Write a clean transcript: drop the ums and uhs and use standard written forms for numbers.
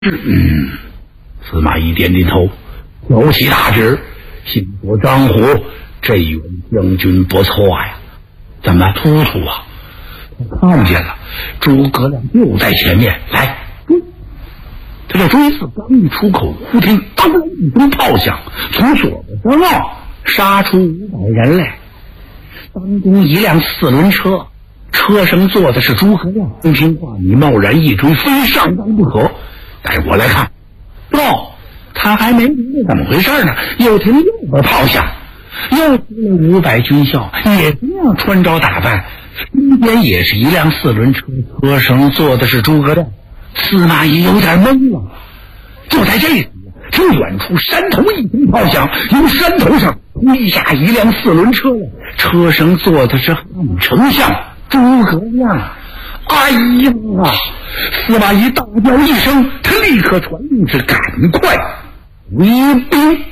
司马懿点点头，挑起大指，心说张虎这员将军不错呀。怎么突突啊？他看见了诸葛亮就在前面，来追！他这追字刚一出口，忽听当一声炮响，从左边上杀出500人来。当中一辆4轮车，车上坐的是诸葛亮。听听话，你贸然一追，非上当不可。带我来看。他还没明白怎么回事呢，又听右边炮响，又出了500军校，也这样穿着打扮，身边也是一辆4轮车，车上坐的是诸葛亮。司马懿有点懵了。就在这时，听远处山头一声炮响，由山头上推下一辆4轮车来，车上坐的是汉丞相诸葛亮。哎呀！司马懿大叫一声，他立刻传令是赶快回兵。